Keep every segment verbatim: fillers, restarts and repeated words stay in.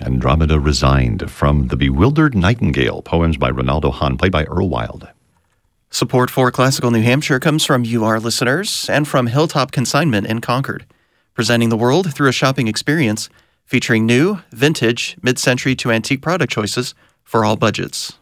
Andromeda Resigned from The Bewildered Nightingale, poems by Ronaldo Hahn, played by Earl Wild. Support for Classical New Hampshire comes from you, our listeners, and from Hilltop Consignment in Concord, presenting the world through a shopping experience featuring new, vintage, mid-century to antique product choices for all budgets.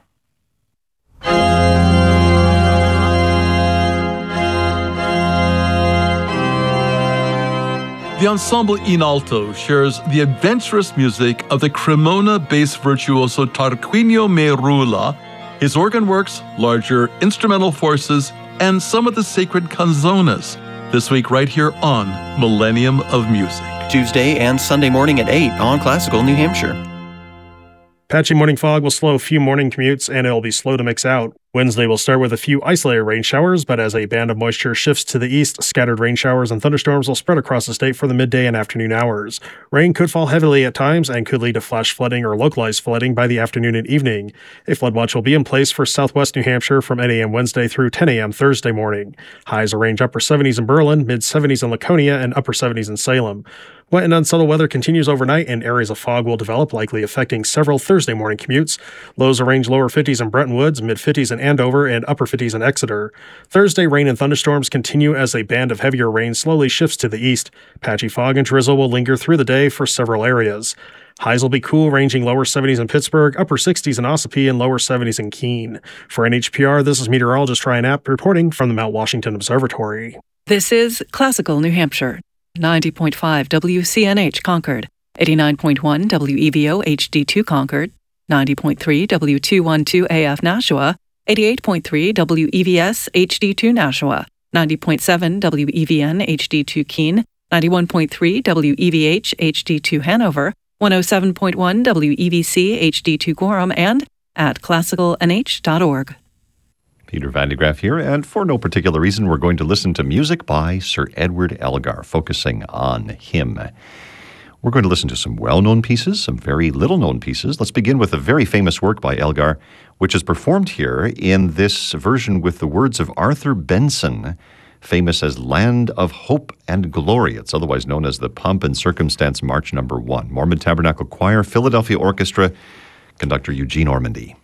The Ensemble in Alto shares the adventurous music of the Cremona-based virtuoso Tarquinio Merula, his organ works, larger instrumental forces, and some of the sacred canzonas, this week right here on Millennium of Music. Tuesday and Sunday morning at eight on Classical New Hampshire. Patchy morning fog will slow a few morning commutes, and it'll be slow to mix out. Wednesday will start with a few isolated rain showers, but as a band of moisture shifts to the east, scattered rain showers and thunderstorms will spread across the state for the midday and afternoon hours. Rain could fall heavily at times and could lead to flash flooding or localized flooding by the afternoon and evening. A flood watch will be in place for southwest New Hampshire from eight a.m. Wednesday through ten a.m. Thursday morning. Highs will range upper seventies in Berlin, mid-seventies in Laconia, and upper seventies in Salem. Wet and unsettled weather continues overnight, and areas of fog will develop, likely affecting several Thursday morning commutes. Lows will range lower fifties in Bretton Woods, mid-fifties in Andover, and upper fifties in Exeter. Thursday, rain and thunderstorms continue as a band of heavier rain slowly shifts to the east. Patchy fog and drizzle will linger through the day for several areas. Highs will be cool, ranging lower seventies in Pittsburgh, upper sixties in Ossipee, and lower seventies in Keene. For N H P R, this is meteorologist Ryan App reporting from the Mount Washington Observatory. This is Classical New Hampshire. ninety point five W C N H Concord, eighty-nine point one W E V O H D two Concord, ninety point three W two twelve A F Nashua, eighty-eight point three W E V S H D two Nashua, ninety point seven W E V N H D two Keene, ninety-one point three W E V H H D two Hanover, one oh seven point one W E V C H D two Gorham, and at classical n h dot org. Peter Van de Graaff here, and for no particular reason, we're going to listen to music by Sir Edward Elgar, focusing on him. We're going to listen to some well-known pieces, some very little-known pieces. Let's begin with a very famous work by Elgar, which is performed here in this version with the words of Arthur Benson, famous as Land of Hope and Glory. It's otherwise known as the Pomp and Circumstance March Number One. Mormon Tabernacle Choir, Philadelphia Orchestra, conductor Eugene Ormandy.